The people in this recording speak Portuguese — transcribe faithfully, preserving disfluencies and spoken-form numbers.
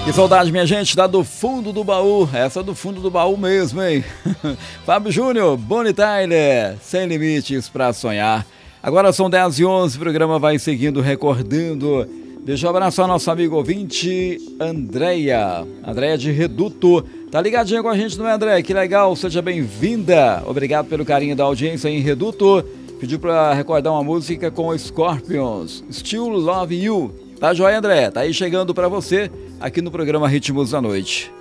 Que saudade, minha gente, tá do fundo do baú. Essa é do fundo do baú mesmo, hein? Fábio Júnior, Bonnie Tyler, Sem Limites pra Sonhar. Agora são dez e onze, o programa vai seguindo, recordando. Deixa eu abraçar nosso amigo ouvinte, Andréia. Andréia de Reduto. Tá ligadinha com a gente, não é, Andréia? Que legal, seja bem-vinda. Obrigado pelo carinho da audiência em Reduto. Pediu pra recordar uma música com Scorpions, Still Love You. Tá joia, André? Tá aí chegando pra você aqui no programa Ritmos da Noite.